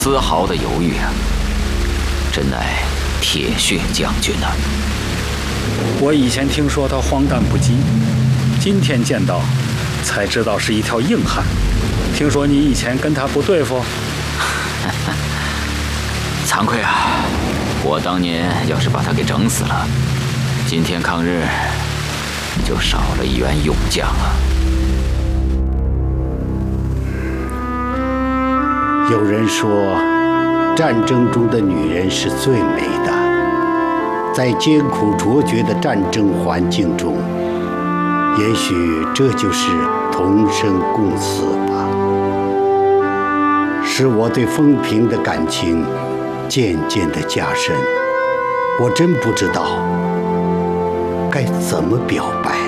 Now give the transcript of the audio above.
丝毫的犹豫啊！真乃铁血将军啊！ 我以前听说他荒诞不羁，今天见到，才知道是一条硬汉。听说你以前跟他不对付？ 惭愧啊！我当年要是把他给整死了，今天抗日就少了一员勇将啊！ 有人说，战争中的女人是最美的。在艰苦卓绝的战争环境中，也许这就是同生共死吧。使我对风平的感情渐渐地加深，我真不知道该怎么表白。